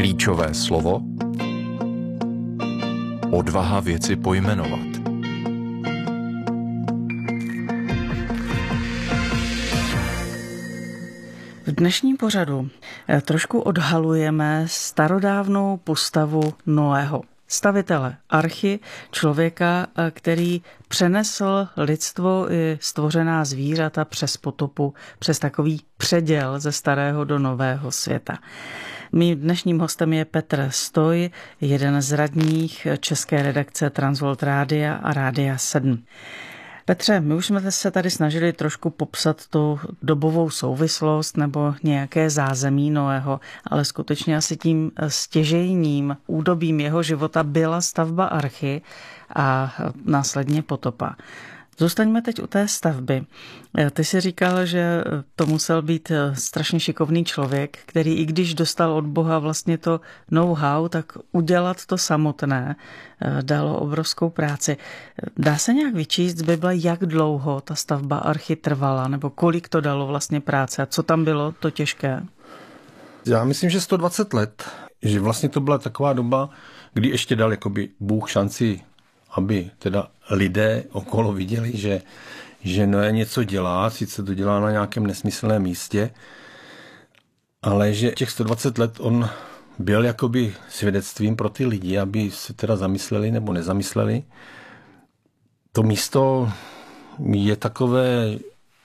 Klíčové slovo odvaha věci pojmenovat. V dnešním pořadu trošku odhalujeme starodávnou postavu Noého, stavitele archy, člověka, který přenesl lidstvo i stvořená zvířata přes potopu, přes takový předěl ze starého do nového světa. Mým dnešním hostem je Petr Stoj, jeden z radních české redakce Transworld Rádia a Rádia 7. Petře, my už jsme se tady snažili trošku popsat tu dobovou souvislost nebo nějaké zázemí Noého, ale skutečně asi tím stěžejním údobím jeho života byla stavba archy a následně potopa. Zůstaňme teď u té stavby. Ty jsi říkal, že to musel být strašně šikovný člověk, který i když dostal od Boha vlastně to know-how, tak udělat to samotné dalo obrovskou práci. Dá se nějak vyčíst z Bible, jak dlouho ta stavba archy trvala, nebo kolik to dalo vlastně práce a co tam bylo to těžké? Já myslím, že 120 let, že vlastně to byla taková doba, kdy ještě dal jakoby Bůh šanci, aby teda lidé okolo viděli, že Noé něco dělá, sice to dělá na nějakém nesmyslném místě, ale že těch 120 let on byl jakoby svědectvím pro ty lidi, aby se teda zamysleli nebo nezamysleli. To místo je takové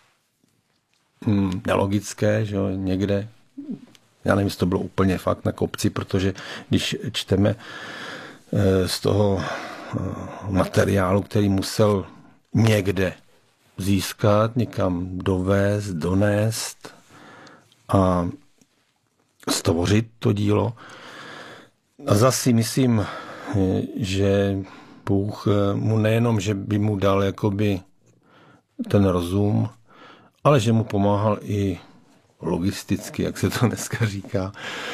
nelogické, že někde, já nevím, jestli to bylo úplně fakt na kopci, protože když čteme z toho materiálu, který musel někde získat, někam dovést, donést a stvořit to dílo. A zase myslím, že Bůh mu nejenom, že by mu dal jakoby ten rozum, ale že mu pomáhal i logisticky, jak se to dneska říká,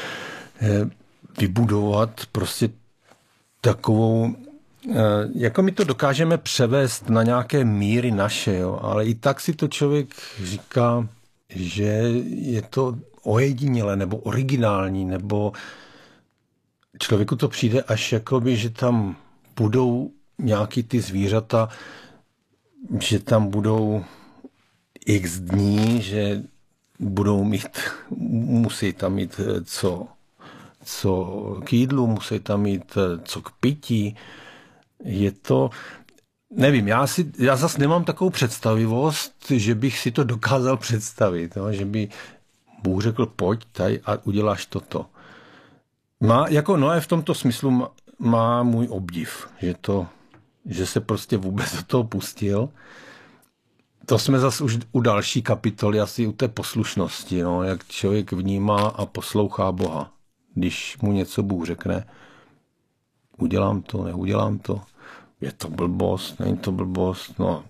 vybudovat prostě takovou, jako my to dokážeme převést na nějaké míry naše, jo? Ale i tak si to člověk říká, že je to ojedinělé nebo originální, nebo člověku to přijde až jakoby, že tam budou nějaký ty zvířata, že tam budou x dní, že budou mít, musí tam mít co k jídlu, musí tam mít co k pití. Je to, nevím, já zase nemám takovou představivost, že bych si to dokázal představit, no, že by Bůh řekl, pojď tady a uděláš toto. Jako Noé v tomto smyslu má můj obdiv, že se prostě vůbec do toho pustil. To jsme zase už u další kapitoly, asi u té poslušnosti, no, jak člověk vnímá a poslouchá Boha. Když mu něco Bůh řekne, udělám to, neudělám to, je to blbost, není to blbost, no.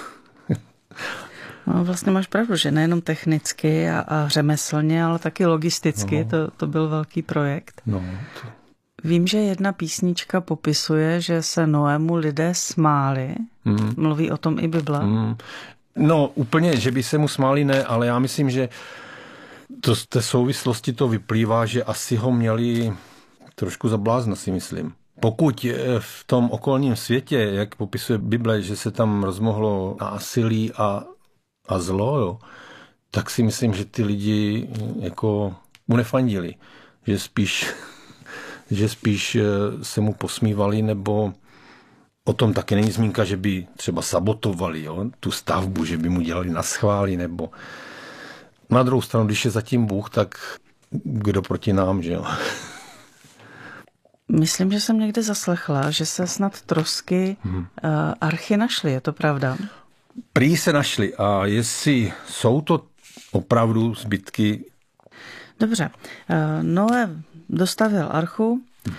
No, vlastně máš pravdu, že nejenom technicky a řemeslně, ale taky logisticky, to byl velký projekt. No, Vím, že jedna písnička popisuje, že se Noému lidé smáli. Mluví o tom i Bible. No úplně, že by se mu smáli, ne, ale já myslím, že z té souvislosti to vyplývá, že asi ho měli trošku za blázna, si myslím. Pokud v tom okolním světě, jak popisuje Bible, že se tam rozmohlo násilí a zlo, jo, tak si myslím, že ty lidi jako mu nefandili. Že spíš se mu posmívali, nebo o tom taky není zmínka, že by třeba sabotovali, jo, tu stavbu, že by mu dělali naschvály, nebo na druhou stranu, když je zatím Bůh, tak kdo proti nám, že jo? Myslím, že jsem někde zaslechla, že se snad trosky archy našly, je to pravda? Prý se našly a jestli jsou to opravdu zbytky. Dobře, Noé dostavil archu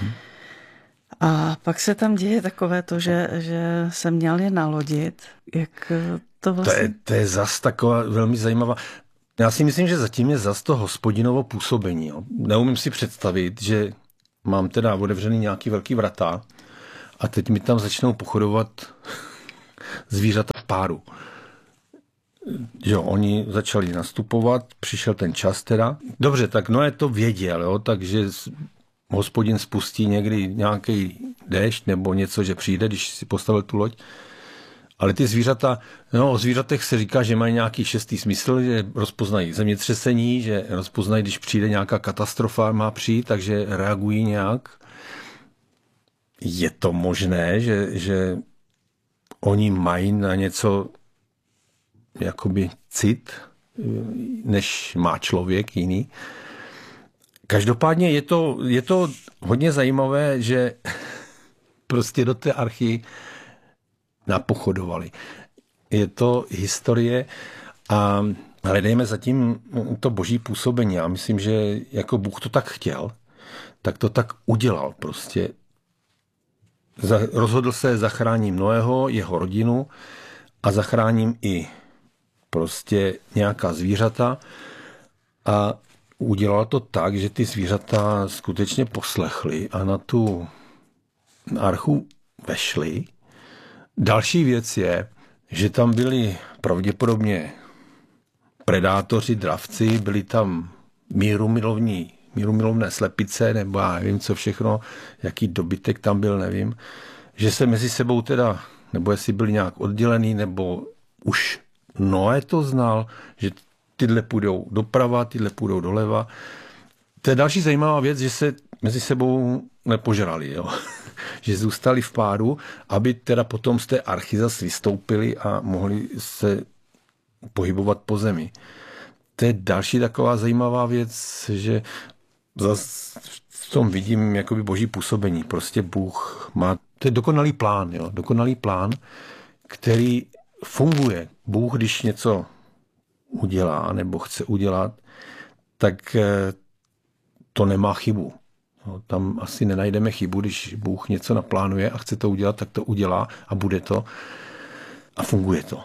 a pak se tam děje takové to, že se měl je nalodit. Jak to vlastně? To je zas taková velmi zajímavá. Já si myslím, že zatím je zas to Hospodinovo působení. Jo. Neumím si představit, že mám teda otevřený nějaký velký vrata a teď mi tam začnou pochodovat zvířata v páru. Jo, oni začali nastupovat, přišel ten čas teda. Dobře, tak Noé to věděl, jo, takže Hospodin spustí někdy nějaký déšť nebo něco, že přijde, když si postavil tu loď. Ale ty zvířata, o zvířatech se říká, že mají nějaký šestý smysl, že rozpoznají zemětřesení, že rozpoznají, když přijde nějaká katastrofa, má přijít, takže reagují nějak. Je to možné, že oni mají na něco jakoby cit, než má člověk jiný. Každopádně je to hodně zajímavé, že prostě do té archy napochodovali. Je to historie a hledejme zatím to boží působení. Já myslím, že jako Bůh to tak chtěl, tak to tak udělal prostě. Rozhodl se, zachráním Noého, jeho rodinu a zachráním i prostě nějaká zvířata a udělal to tak, že ty zvířata skutečně poslechly a na tu archu vešly. Další věc je, že tam byli pravděpodobně predátoři, dravci, byli tam mírumilovné slepice, nebo já nevím, co všechno, jaký dobytek tam byl, nevím, že se mezi sebou teda, nebo jestli byli nějak oddělený, nebo už Noé to znal, že tyhle půjdou doprava, tyhle půjdou doleva. To je další zajímavá věc, že se mezi sebou nepožrali, jo. Že zůstali v páru, aby teda potom z té archy zase vystoupili a mohli se pohybovat po zemi. To je další taková zajímavá věc, že zase v tom vidím jakoby boží působení. Prostě Bůh má, to je dokonalý plán, jo. Dokonalý plán, který funguje. Bůh, když něco udělá nebo chce udělat, tak to nemá chybu. No, tam asi nenajdeme chybu, když Bůh něco naplánuje a chce to udělat, tak to udělá a bude to a funguje to.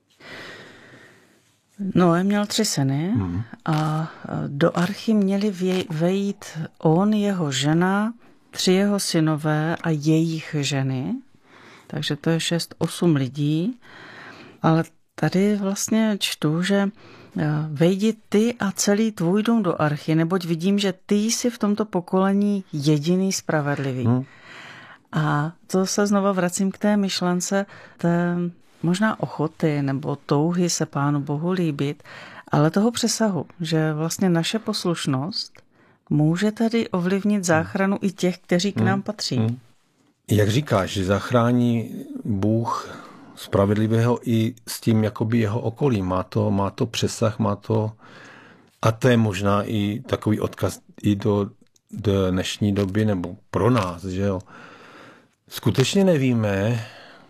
Noé měl 3 syny a do archy měli vejít on, jeho žena, 3 jeho synové a jejich ženy. Takže to je 6-8 lidí. Ale tady vlastně čtu, že vejdi ty a celý tvůj dům do archy, neboť vidím, že ty jsi v tomto pokolení jediný spravedlivý. A to se znova vracím k té myšlence té možná ochoty nebo touhy se Pánu Bohu líbit, ale toho přesahu, že vlastně naše poslušnost může tady ovlivnit záchranu i těch, kteří k nám patří. Jak říkáš, že zachrání Bůh spravedlivého i s tím jakoby jeho okolím. Má to přesah, má to a to je možná i takový odkaz i do dnešní doby nebo pro nás, že jo. Skutečně nevíme,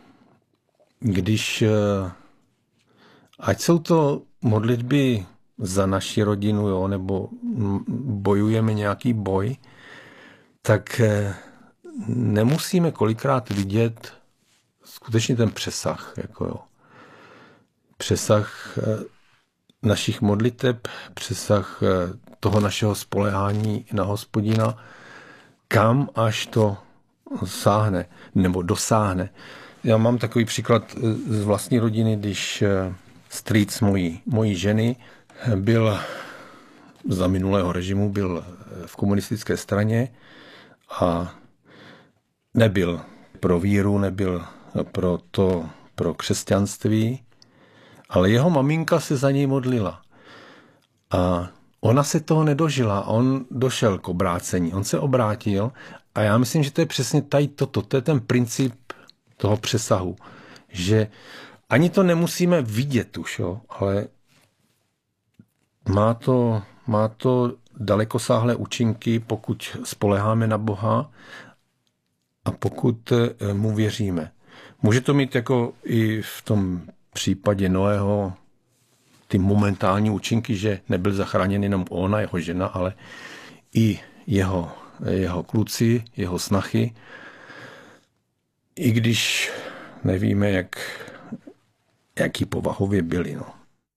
když ať jsou to modlitby za naši rodinu, jo, nebo bojujeme nějaký boj, tak nemusíme kolikrát vidět skutečně ten přesah, jako jo. Přesah našich modliteb, přesah toho našeho spoléhání na Hospodina, kam až to sáhne, nebo dosáhne. Já mám takový příklad z vlastní rodiny, když strýc mojí ženy byl za minulého režimu, byl v komunistické straně a nebyl pro víru, nebyl pro křesťanství, ale jeho maminka se za něj modlila. A ona se toho nedožila, on došel k obrácení, on se obrátil a já myslím, že to je přesně tady toto, to je ten princip toho přesahu, že ani to nemusíme vidět už, jo, ale má to dalekosáhlé účinky, pokud spoléháme na Boha a pokud mu věříme. Může to mít jako i v tom případě Noého ty momentální účinky, že nebyl zachráněn jenom on a jeho žena, ale i jeho kluci, jeho snachy. I když nevíme, jaký povahově byli. No.